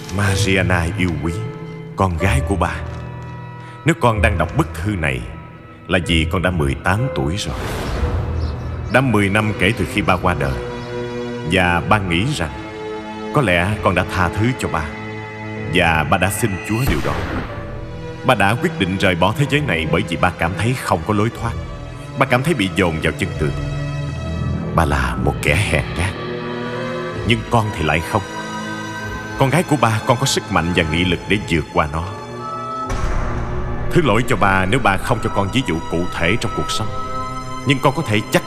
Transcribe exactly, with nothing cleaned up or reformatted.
Mariana yêu quý, con gái của ba. Nếu con đang đọc bức thư này là vì con đã mười tám tuổi rồi. Đã mười năm kể từ khi ba qua đời. Và ba nghĩ rằng có lẽ con đã tha thứ cho ba, và ba đã xin Chúa điều đó. Ba đã quyết định rời bỏ thế giới này bởi vì ba cảm thấy không có lối thoát. Ba cảm thấy bị dồn vào chân tường. Ba là một kẻ hèn nhát. Nhưng con thì lại không. Con gái của ba, con có sức mạnh và nghị lực để vượt qua nó. Thứ lỗi cho ba nếu ba không cho con ví dụ cụ thể trong cuộc sống. Nhưng con có thể chắc